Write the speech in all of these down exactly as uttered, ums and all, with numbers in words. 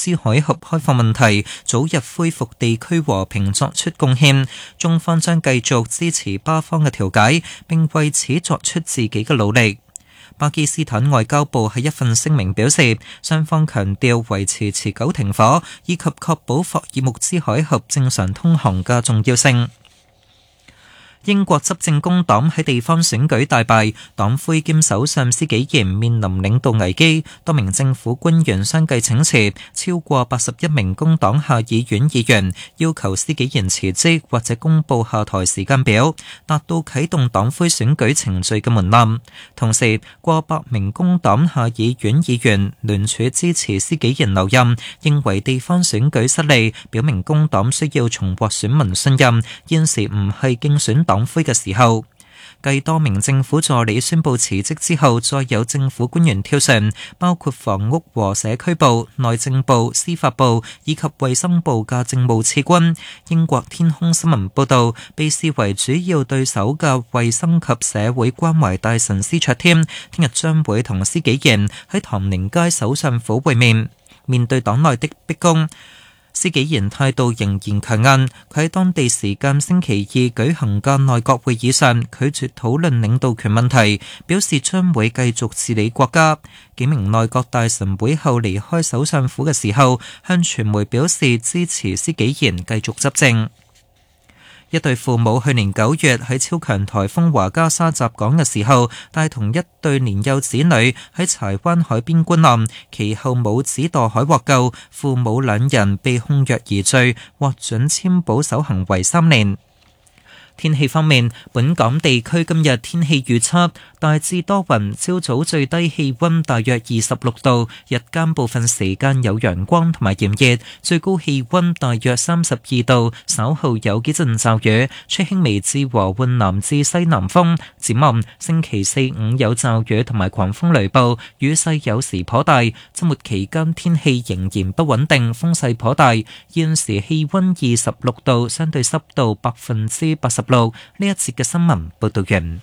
茲海峽開放問題早日恢復地區和平作出貢獻。中方將繼續支持巴方嘅調解，並為此作出自己嘅努力。巴基斯坦外交部喺一份聲明表示，雙方強調維持持久停火以及確保霍爾木茲海峽正常通航嘅重要性。英國執政工黨喺地方選舉大敗，黨魁兼首相施紀賢面臨領導危機，多名政府官員相繼請辭，超過八十一名工黨下議院議員要求施紀賢辭職或者公佈下台時間表，達到啟動黨魁選舉程序嘅門檻。同時，過百名工黨下議院議員聯署支持施紀賢留任，認為地方選舉失利，表明工黨需要重獲選民信任，現時唔係競選黨黨魁嘅時候。繼多名政府助理宣布辭職之後，再有政府官員跳船，包括房屋和社區部、內政部、司法部以及衛生部嘅政務次官。英國天空新聞報道，被視為主要對手嘅衛生及社會關懷大臣司卓添，聽日將會同施紀賢喺唐寧街首相府會面。面對黨內的逼宮，施紀賢態度仍然強硬，佢喺當地時間星期二舉行嘅內閣會議上拒絕討論領導權問題，表示將會繼續治理國家。幾名內閣大臣會後離開首相府嘅時候，向傳媒表示支持施紀賢繼續執政。一對父母去年九月喺超強颱風華加莎襲港嘅時候，帶同一對年幼子女喺柴灣海邊觀岸，其後母子墮海獲救，父母兩人被控虐兒罪，獲准簽保守行為三年。天氣方面，本港地區今日天氣預測大致多雲，朝早最低氣溫大約二十六度，日間部分時間有陽光同埋炎熱，最高氣溫大約三十二度，稍後有幾陣驟雨，吹輕微至和緩南至西南風。展望星期四五有驟雨同埋狂風雷暴，雨勢有時頗大。周末期間天氣仍然不穩定，風勢頗大。現時氣溫二十六度，相對濕度百分之八十六。呢一節嘅新聞報道完。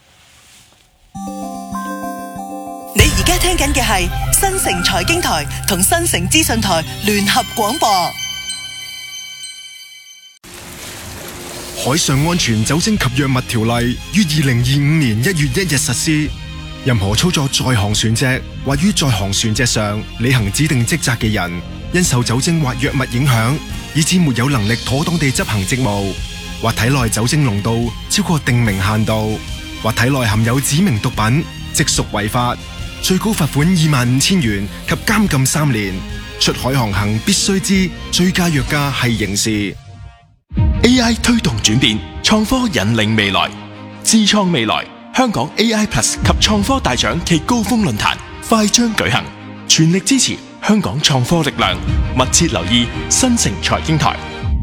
你而家聽緊嘅係新城財經台同新城資訊台聯合廣播。 海上安全酒精及藥物條例於二零二五年一月一日實施。任何操作在航船隻或於在航船隻上履行指定職責嘅人，因受酒精或藥物影響，以致沒有能力妥當地執行職務，或體內酒精濃度超過定明限度，或體內含有指明毒品，即屬違法，最高罰款二萬五千元及監禁三年。出海航行必須知醉駕藥駕係刑事。 A I 推動轉變，創科引領未來，智創未來。香港 A I Plus 及創科大獎暨高峰論壇快將舉行，全力支持香港創科力量，密切留意新城財經台。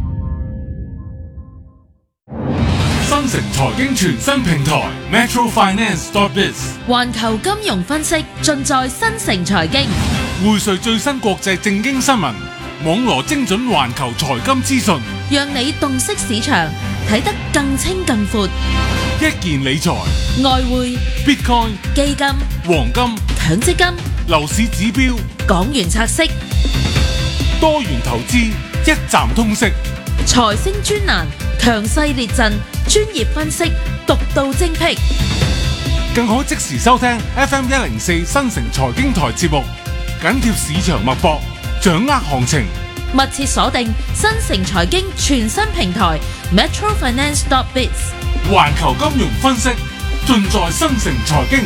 新城財經全新平台 Metro Finance dot biz， 環球金融分析盡在新城財經， 匯萃最新國際政經新聞，網羅精準環球財金資訊， 讓你洞悉市場，睇得更清更闊。 一件理財、 外匯、 Bitcoin、 基金、 黃金、 強積金、 樓市指標、 港元拆息、 多元投資，一站通識。 財星專欄，強勢列陣，專業分析，獨到精闢。 更可即時收聽 F M 一零四新城財經台節目，緊貼市場脈搏，掌握行情。 密切鎖定新城財經全新平台 Metro Finance dot biz， 環球金融分析盡在新城財經。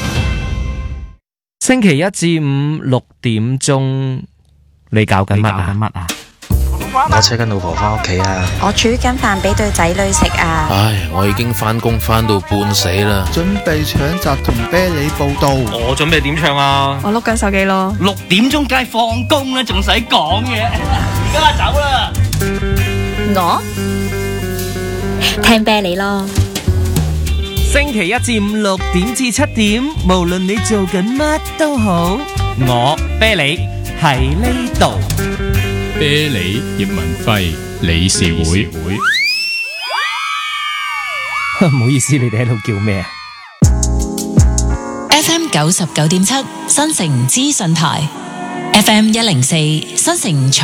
星期一至五六點鐘，你搞緊乜啊？ 我車緊老婆翻屋企啊！ 我煮緊飯俾對仔女食啊！ 唉，我已經翻工翻到半死啦！ 準備搶閘同啤梨報到。 我準備點唱啊？ 我碌緊手機咯。 六點鐘梗係放工啦，仲使講嘢？而家走啦！ 我聽啤梨咯。 星期一至五六點至七點，無論你做緊乜都好，我啤梨喺呢度。 啤梨葉文輝理事會， 唔好意思，你哋喺度叫咩啊 ？F M 九十九點七新城資訊台 ，F M 一零四新城。